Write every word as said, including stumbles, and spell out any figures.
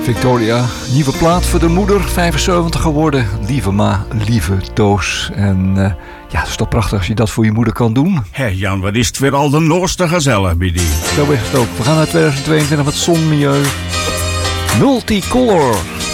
Victoria, nieuwe plaat voor de moeder, vijfenzeventig geworden. Lieve ma, lieve Toos. En uh, ja, het is toch prachtig als je dat voor je moeder kan doen. Hé hey Jan, wat is het weer al de noorste gezellig bij die. Zo is het ook. We gaan naar tweeduizend tweeëntwintig met zonmilieu. Multicolor.